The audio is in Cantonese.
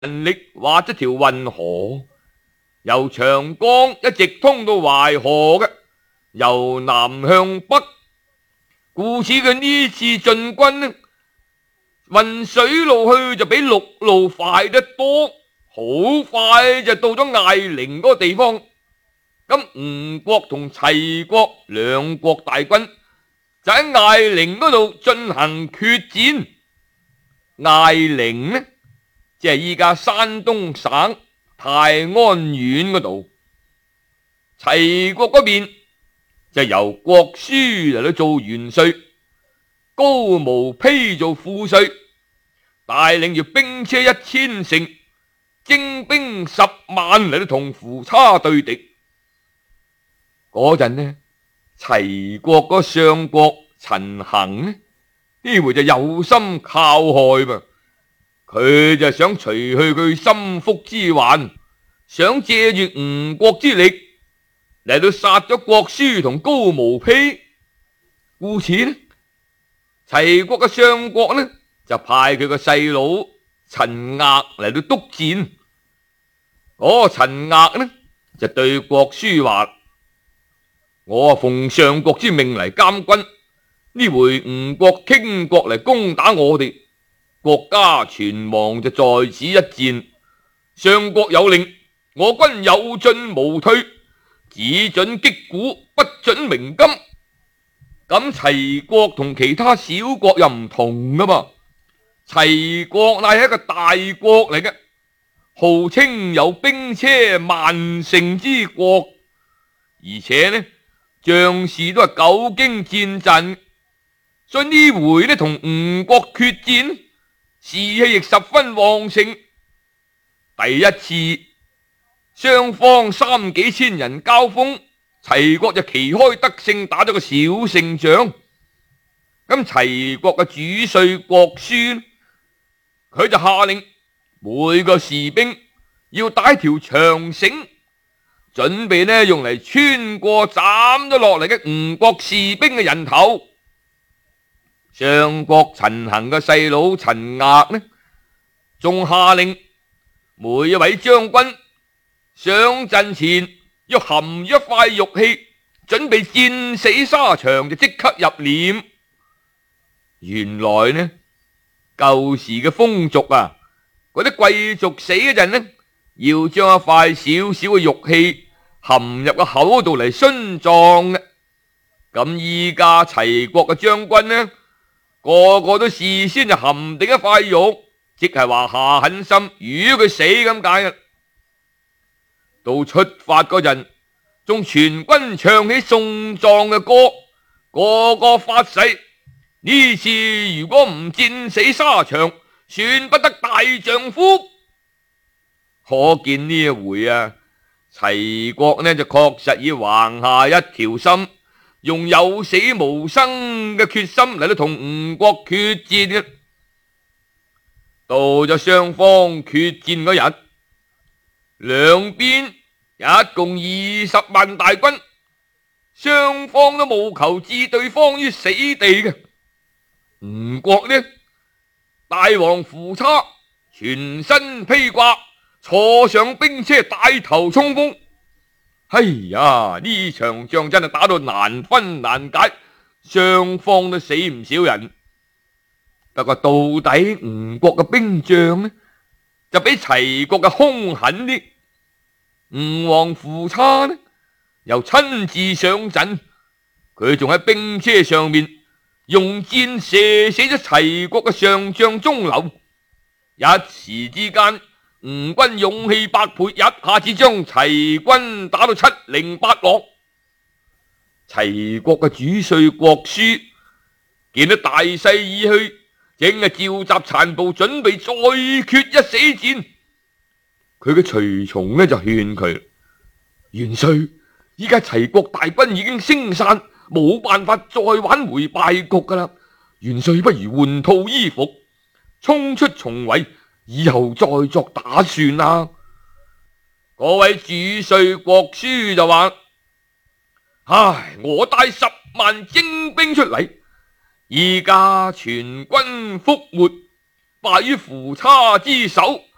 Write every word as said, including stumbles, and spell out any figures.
人力畫咗條運河，由長江一直通到淮河嘅，由南向北。故此佢呢次進軍呢，運水路去就比陸路快得多，好快就到咗艾陵嗰個地方。咁吳國同齊國兩國大軍就喺艾陵嗰度進行決戰。艾陵呢，即係依家山東省泰安縣嗰度。齊國嗰邊就由郭書嚟到做元帥，高毛丕做副帥，帶領住兵車一千乘，精兵十萬嚟到同夫差對敵。嗰陣呢，齊國嗰相國陳衡呢，呢回就有心靠害噃，佢就想除去佢心腹之患，想借住吳國之力嚟到殺咗郭書同高毛丕。故此呢，齊國嘅相國呢就派佢個細佬陳額嚟到督戰。嗰個陳額呢就對郭書話：我奉上國之命嚟監軍，呢回吳國傾國嚟攻打我哋，國家存亡就在此一戰。上國有令，我軍有進無退，只准擊鼓，不准鳴金。咁齊國同其他小國又唔同噶嘛，齊國乃係一個大國嚟嘅，號稱有兵車萬乘之國，而且呢將士都係久經戰陣，所以呢回呢同吳國決戰，士氣亦十分旺盛。第一次雙方三幾千人交鋒，齊國就旗開得勝，打咗個小勝仗。咁齊國嘅主帥郭書，佢就下令每個士兵要帶條長繩，準備呢用嚟穿過斬咗落嚟嘅吳國士兵嘅人頭。相國陳衡嘅細佬陳額呢，仲下令每一位將軍上陣前要含一塊玉器，準備戰死沙場就即刻入殮。原來呢舊時嘅風俗啊，嗰啲貴族死嗰陣呢，要將一塊小小嘅玉器含入個口度嚟殉葬嘅。咁依家齊國嘅將軍呢，個個都事先就含定一塊玉，即係話下狠心如果佢死咁解嘅。到出發嗰陣，仲全軍唱起送葬嘅歌，個個發誓呢次如果唔戰死沙場，算不得大丈夫。可見呢一回啊，齊國呢就確實以橫下一條心，用有死無生嘅決心嚟到同吳國決戰嘅。到咗雙方決戰嗰日，兩邊一共二十萬大軍，雙方都務求置對方於死地嘅。吳國呢，大王夫差全身披掛，坐上兵車帶頭衝鋒。哎呀，呢場仗真係打到難分難解，雙方都死唔少人。不過到底吳國嘅兵將呢，就比齊國嘅兇狠啲。吳王夫差呢，又親自上陣，佢仲喺兵車上面用箭射死咗齊國嘅上將鐘樓。一時之間，吳軍勇氣百倍，一下子將齊軍打到七零八落。齊國嘅主帥郭書見到大勢已去，正係召集殘部，準備再決一死戰。佢嘅隨從呢就勸佢：元帥，依家齊國大軍已經聲散，冇辦法再挽回敗局噶啦。元帥不如換套衣服，衝出重圍，以後再作打算啦。嗰位主帥郭書就話：唉，我帶十萬精兵出嚟，依家全軍覆沒，敗於夫差之手。